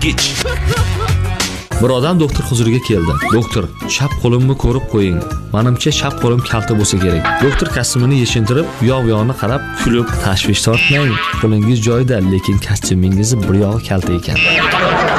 bosqich. Bir odam doktor huzuriga keldi. Doktor, chap qo'limni ko'rib qo'ying. Menimcha chap qo'lim kalta bo'lsa kerak. Doktor kostyumini yechintirib, yoq-yoqni qarab, kulib, tashvish tortmang. Qo'lingiz joyida, lekin kostyumingiz bir yog'i kalta ekan.